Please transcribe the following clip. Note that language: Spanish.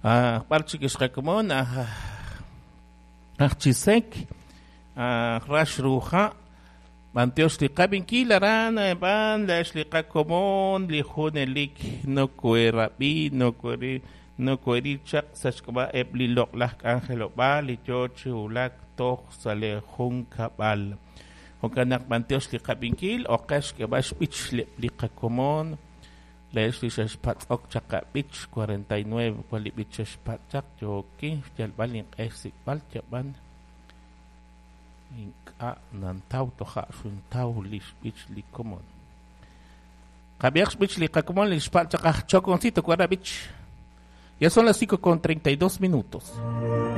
Parchikis Rakamon, Archisek, Rash Ruja, Manteos de Cabinki, Larana, Ban, Lashli Rakamon, Lijonelik, no Coerabi, no Coerichak, Sashkaba, Ebli Loklak, Angelo Bal, y George Ulak, Toch, Sale, Junkabal. Okanak Manteos de Cabinkil, Okash, Kebash, Pitch, Likakomon. Leslie Shpat Okchaka Beach 49 Kuali Beach Shpatak Joki Jalbalin Esik Balchaban Inka Nantau Toha Suntau Lish Beach Likomon Javier Beach Likomon Lishpatak Choconcito Cuara Beach. Ya son las 5:32.